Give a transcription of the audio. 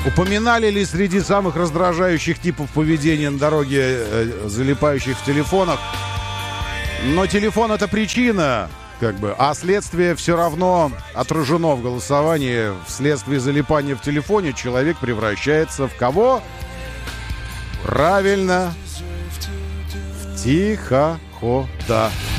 Упоминали ли среди самых раздражающих типов поведения на дороге залипающих в телефонах? Но телефон — это причина, а следствие все равно отражено в голосовании. Вследствие залипания в телефоне человек превращается в кого? Правильно, в тихохода.